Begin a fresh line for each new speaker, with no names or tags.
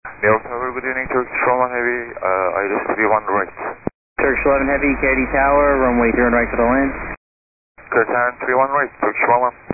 Neil Tower, good evening, Turkish 11 Heavy, Iris 31 right.
Turkish 11 Heavy, KD Tower, runway 0 right to the land.
Curtain 31 right, Turkish 11.